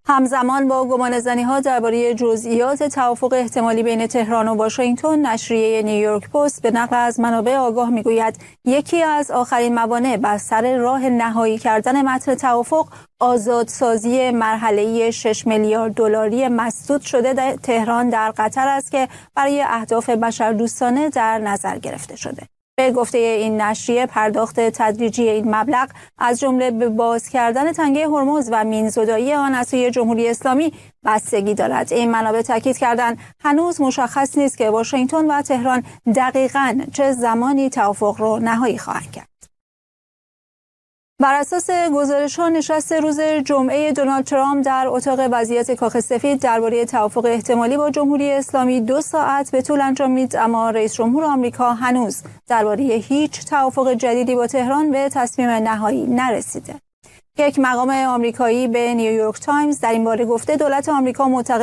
همزمان با گمانه‌زنی‌ها درباره جزئیات توافق احتمالی بین تهران و واشنگتن، نشریه نیویورک پست به نقل از منابع آگاه می‌گوید یکی از آخرین موانع بر سر راه نهایی کردن متن توافق آزادسازی مرحله‌ای 6 میلیارد دلاری مسدود شده تهران در قطر است که برای اهداف بشردوستانه در نظر گرفته شده. به گفته این نشریه پرداخت تدریجی این مبلغ از جمله به باز کردن تنگه هرمز و مین‌زدایی آن از سوی جمهوری اسلامی بستگی دارد. این منابع تاکید کردند هنوز مشخص نیست که واشنگتن و تهران دقیقاً چه زمانی توافق را نهایی خواهند کرد. بر اساس گزارش‌ها نشست روز جمعه دونالد ترامپ در اتاق وضعیت کاخ سفید درباره توافق احتمالی با جمهوری اسلامی 2 ساعت به طول انجامید، اما رئیس جمهور آمریکا هنوز درباره هیچ توافق جدیدی با تهران به تصمیم نهایی نرسیده. یک مقام آمریکایی به نیویورک تایمز در این باره گفته دولت آمریکا معتقد